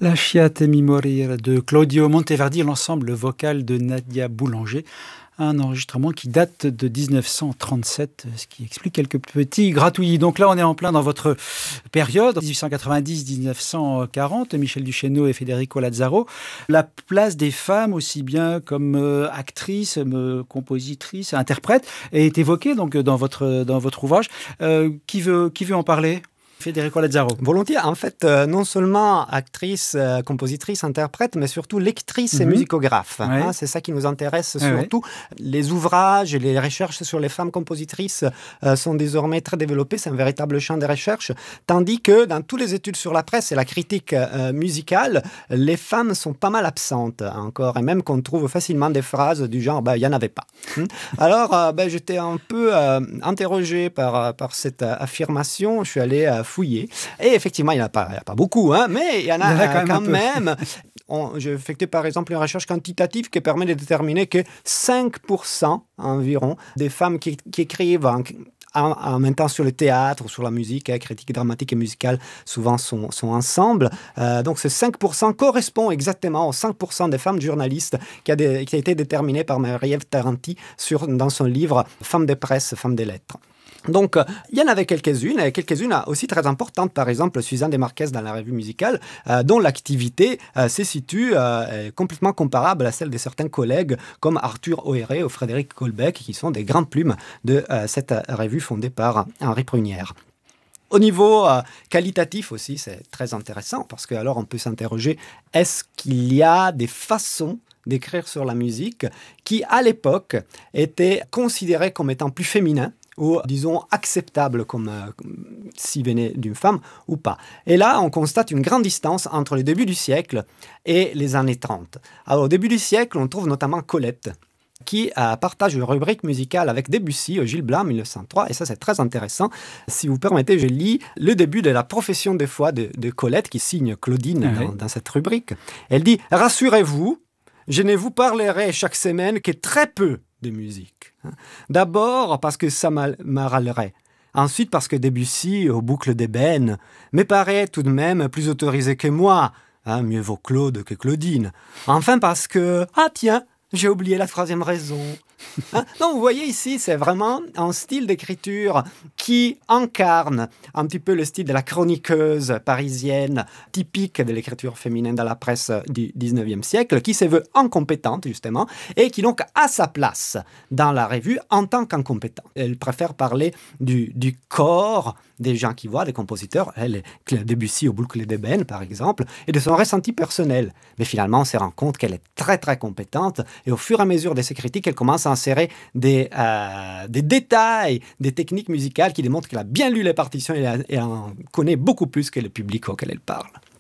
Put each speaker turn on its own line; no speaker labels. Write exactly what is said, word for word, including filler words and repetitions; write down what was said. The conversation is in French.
Lasciate morir de Claudio Monteverdi, l'ensemble vocal de Nadia Boulanger. Un enregistrement qui date de dix-neuf cent trente-sept, ce qui explique quelques petits gratouillis. Donc là, on est en plein dans votre période, dix-huit cent quatre-vingt-dix à dix-neuf cent quarante, Michel Duchesneau et Federico Lazzaro. La place des femmes, aussi bien comme euh, actrices, euh, compositrices, interprètes, est évoquée donc, dans, votre, dans votre ouvrage. Euh, qui, veut, qui veut en parler ? Federico Lazzaro.
Volontiers. En fait, euh, non seulement actrice, euh, compositrice, interprète, mais surtout lectrice mm-hmm. et musicographe. Ouais. Hein, c'est ça qui nous intéresse ouais, surtout. Ouais. Les ouvrages et les recherches sur les femmes compositrices euh, sont désormais très développés. C'est un véritable champ de recherche. Tandis que dans toutes les études sur la presse et la critique euh, musicale, les femmes sont pas mal absentes encore. Et même qu'on trouve facilement des phrases du genre bah, « il n'y en avait pas ». Alors, euh, bah, j'étais un peu euh, interrogé par, par cette affirmation. Je suis allé euh, fouiller. Et effectivement, il n'y en a pas, il y a pas beaucoup, hein, mais il y en a, il y en a quand, quand même. même. On, j'ai effectué par exemple une recherche quantitative qui permet de déterminer que cinq pour cent environ des femmes qui, qui écrivent en, en, en même temps sur le théâtre ou sur la musique, hein, critique dramatique et musicale, souvent sont, sont ensemble. Euh, donc ce cinq pour cent correspond exactement aux cinq pour cent des femmes journalistes qui a, des, qui a été déterminé par Marie-Ève Taranti sur, dans son livre « Femmes de presse, femmes des lettres ». Donc, il y en avait quelques-unes, et quelques-unes aussi très importantes, par exemple Suzanne Desmarquez dans la revue musicale, euh, dont l'activité euh, se situe euh, complètement comparable à celle de certains collègues comme Arthur Auéré ou Frédéric Colbeck, qui sont des grandes plumes de euh, cette revue fondée par Henri Prunière. Au niveau euh, qualitatif aussi, c'est très intéressant, parce que alors on peut s'interroger, est-ce qu'il y a des façons d'écrire sur la musique qui, à l'époque, étaient considérées comme étant plus féminins, ou disons acceptable comme euh, s'il venait d'une femme ou pas. Et là, on constate une grande distance entre le début du siècle et les années trente. Alors, au début du siècle, on trouve notamment Colette, qui euh, partage une rubrique musicale avec Debussy au Gil Blas en dix-neuf cent trois, et ça c'est très intéressant. Si vous permettez, je lis le début de la profession de foi de, de Colette, qui signe Claudine ah dans, oui. dans cette rubrique. Elle dit « Rassurez-vous, je ne vous parlerai chaque semaine que très peu de musique. D'abord parce que ça m'arralerait. Ensuite parce que Debussy, aux boucles d'ébène, me paraît tout de même plus autorisé que moi. Hein, mieux vaut Claude que Claudine. Enfin parce que... Ah tiens, j'ai oublié la troisième raison. Hein? Donc vous voyez ici, c'est vraiment un style d'écriture qui incarne un petit peu le style de la chroniqueuse parisienne, typique de l'écriture féminine dans la presse du dix-neuvième siècle, qui se veut incompétente justement, et qui donc a sa place dans la revue en tant qu'incompétente. Elle préfère parler du, du corps des gens qui voient, des compositeurs, elle, Debussy aux boucles d'ébène par exemple, et de son ressenti personnel. Mais finalement, on se rend compte qu'elle est très très compétente, et au fur et à mesure de ses critiques, elle commence à insérer des, euh, des détails, des techniques musicales qui démontrent qu'elle a bien lu les partitions et elle en connaît beaucoup plus que le public auquel elle parle.